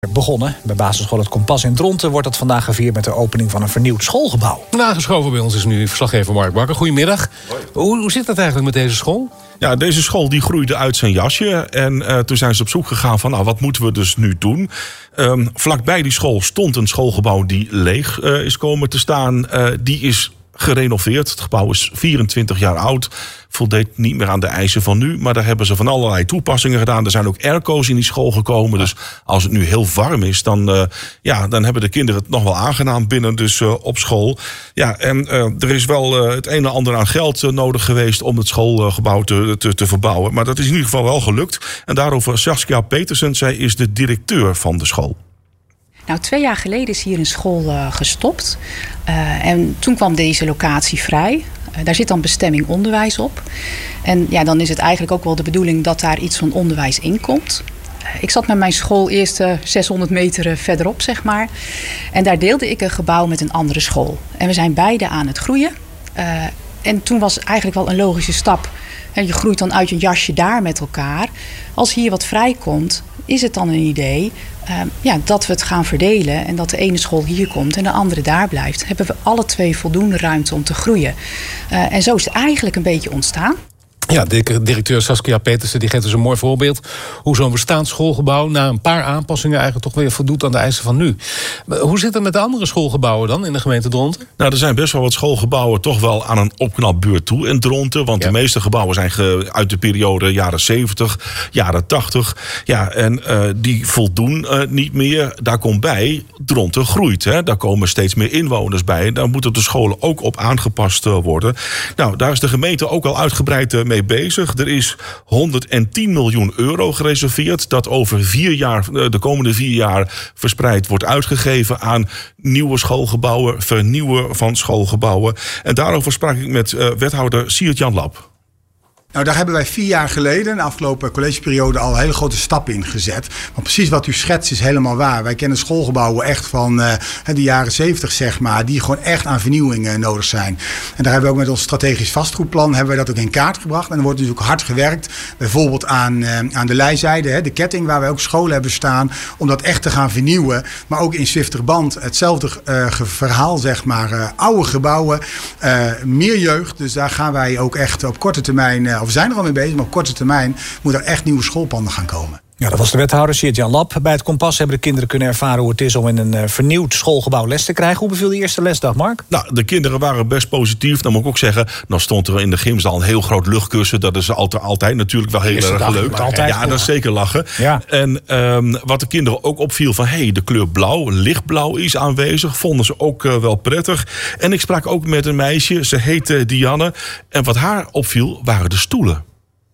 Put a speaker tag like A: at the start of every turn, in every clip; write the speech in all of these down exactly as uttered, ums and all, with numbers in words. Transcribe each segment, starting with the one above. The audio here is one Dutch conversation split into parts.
A: Begonnen. Bij basisschool Het Kompas in Dronten wordt dat vandaag gevierd met de opening van een vernieuwd schoolgebouw.
B: Aangeschoven bij ons is nu verslaggever Mark Bakker. Goedemiddag. Hoe, hoe zit dat eigenlijk met deze school?
C: Ja, deze school die groeide uit zijn jasje. En uh, toen zijn ze op zoek gegaan van, nou, wat moeten we dus nu doen? Um, vlakbij die school stond een schoolgebouw die leeg uh, is komen te staan. Uh, die is gerenoveerd. Het gebouw is vierentwintig jaar oud. Voldeed niet meer aan de eisen van nu. Maar daar hebben ze van allerlei toepassingen gedaan. Er zijn ook airco's in die school gekomen. Dus als het nu heel warm is, dan, uh, ja, dan hebben de kinderen het nog wel aangenaam binnen. Dus uh, op school. Ja, en uh, er is wel uh, het een en ander aan geld uh, nodig geweest om het schoolgebouw te, te, te verbouwen. Maar dat is in ieder geval wel gelukt. En daarover Saskia Petersen. Zij is de directeur van de school.
D: Nou, twee jaar geleden is hier een school uh, gestopt. Uh, en toen kwam deze locatie vrij. Uh, daar zit dan bestemming onderwijs op. En ja, dan is het eigenlijk ook wel de bedoeling dat daar iets van onderwijs in komt. Uh, ik zat met mijn school eerst uh, zeshonderd meter verderop, zeg maar. En daar deelde ik een gebouw met een andere school. En we zijn beide aan het groeien. Uh, en toen was eigenlijk wel een logische stap. En je groeit dan uit je jasje daar met elkaar. Als hier wat vrijkomt, is het dan een idee uh, ja, dat we het gaan verdelen. En dat de ene school hier komt en de andere daar blijft. Hebben we alle twee voldoende ruimte om te groeien. Uh, en zo is het eigenlijk een beetje ontstaan.
B: Ja, de directeur Saskia Petersen die geeft dus een mooi voorbeeld hoe zo'n bestaand schoolgebouw na een paar aanpassingen eigenlijk toch weer voldoet aan de eisen van nu. Hoe zit het met de andere schoolgebouwen dan in de gemeente Dronten?
C: Nou, er zijn best wel wat schoolgebouwen toch wel aan een opknapbeurt toe in Dronten. Want ja. de meeste gebouwen zijn ge, uit de periode jaren zeventig, jaren tachtig. Ja, en uh, die voldoen uh, niet meer. Daar komt bij, Dronten groeit. Hè. Daar komen steeds meer inwoners bij. Daar moeten de scholen ook op aangepast uh, worden. Nou, daar is de gemeente ook al uitgebreid uh, mee bezig. Er is honderdtien miljoen euro gereserveerd dat over vier jaar, de komende vier jaar verspreid wordt uitgegeven aan nieuwe schoolgebouwen, vernieuwen van schoolgebouwen. En daarover sprak ik met uh, wethouder Siert-Jan Lap.
E: Nou, daar hebben wij vier jaar geleden, de afgelopen collegeperiode, al hele grote stappen in gezet. Want precies wat u schetst is helemaal waar. Wij kennen schoolgebouwen echt van uh, de jaren zeventig, zeg maar, die gewoon echt aan vernieuwing uh, nodig zijn. En daar hebben we ook met ons strategisch vastgoedplan hebben we dat ook in kaart gebracht. En er wordt dus ook hard gewerkt, bijvoorbeeld aan, uh, aan de leizijde, hè, de ketting waar wij ook scholen hebben staan, om dat echt te gaan vernieuwen. Maar ook in Zwifterband hetzelfde uh, verhaal, zeg maar, uh, oude gebouwen, uh, meer jeugd. Dus daar gaan wij ook echt op korte termijn uh, of we zijn er al mee bezig, maar op korte termijn moet er echt nieuwe schoolpanden gaan komen.
A: Ja, dat was de wethouder Siert-Jan Lap. Bij Het Kompas hebben de kinderen kunnen ervaren hoe het is om in een uh, vernieuwd schoolgebouw les te krijgen. Hoe beviel die eerste lesdag, Mark?
C: Nou, de kinderen waren best positief. Dan moet ik ook zeggen, dan stond er in de gymzaal een heel groot luchtkussen. Dat is altijd, altijd natuurlijk wel heel erg dag, leuk.
A: Altijd,
C: ja,
A: ja,
C: dat is zeker lachen. Ja. En um, wat de kinderen ook opviel van, hé, hey, de kleur blauw, lichtblauw is aanwezig. Vonden ze ook uh, wel prettig. En ik sprak ook met een meisje, ze heette Dianne. En wat haar opviel, waren de stoelen.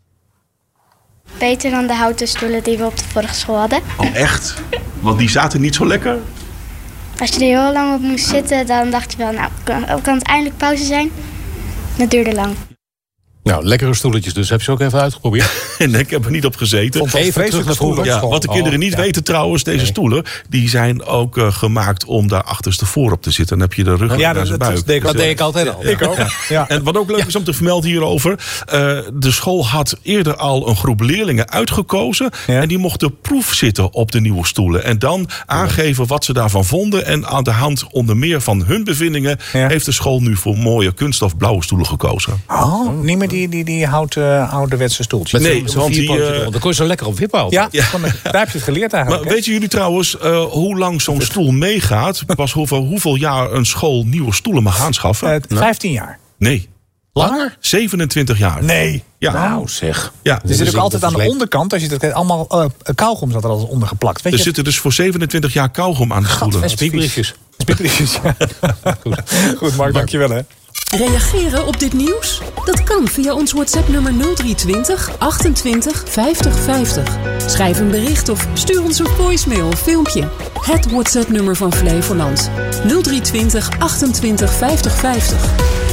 F: Beter dan de houten stoelen die we op de vorige school hadden.
C: Oh, echt? Want die zaten niet zo lekker?
F: Als je er heel lang op moest zitten, dan dacht je wel, nou, kan, kan het eindelijk pauze zijn? Dat duurde lang.
B: Nou, lekkere stoeletjes dus. Heb je ze ook even uitgeprobeerd?
C: Nee, ik heb er niet op gezeten.
A: Vond even terug naar vroeger.
C: Ja, wat de kinderen niet oh, weten ja. trouwens, deze nee. stoelen, die zijn ook uh, gemaakt om daar achterstevoor op te zitten. Dan heb je de rug
A: ja,
C: naar zijn buik.
A: Dat, dat deed ik altijd al.
C: Ja. Ik ook. Ja. Ja. En wat ook leuk is om te vermelden hierover. Uh, de school had eerder al een groep leerlingen uitgekozen. Ja. En die mochten proef zitten op de nieuwe stoelen. En dan aangeven wat ze daarvan vonden. En aan de hand onder meer van hun bevindingen ja. heeft de school nu voor mooie kunststof blauwe stoelen gekozen.
A: Oh, niet meer die, die, die houten ouderwetse stoeltjes.
C: Nee, want die, uh,
B: dan kon je zo lekker op wippen.
A: Ja, ja. Daar heb je het geleerd eigenlijk.
C: Maar weten jullie trouwens uh, hoe lang zo'n stoel meegaat? Pas hoeveel, hoeveel jaar een school nieuwe stoelen mag aanschaffen?
A: Uh, vijftien jaar.
C: Nee.
A: Langer?
C: zevenentwintig jaar.
A: Nee.
C: Ja.
B: Nou zeg.
C: Ja.
A: Er zit ook altijd aan de onderkant, als je het allemaal uh, kauwgom zat er altijd onder geplakt. Weet
C: er
A: je?
C: zitten dus voor zevenentwintig jaar kauwgom aan de stoelen.
A: En spiekbriefjes. Spiekbriefjes, ja. Goed. Goed, Mark, dankjewel hè.
G: Reageren op dit nieuws? Dat kan via ons WhatsApp-nummer nul drie twintig achtentwintig vijftig vijftig. Schrijf een bericht of stuur ons een voicemail of filmpje. Het WhatsApp-nummer van Flevoland. nul drie twintig achtentwintig vijftig vijftig.